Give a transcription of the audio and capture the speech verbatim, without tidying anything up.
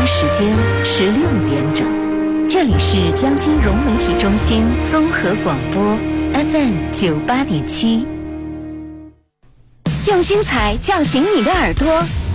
时间十六点整，这里是江金融媒体中心综合广播 F M 九八点七，用精彩叫醒你的耳朵，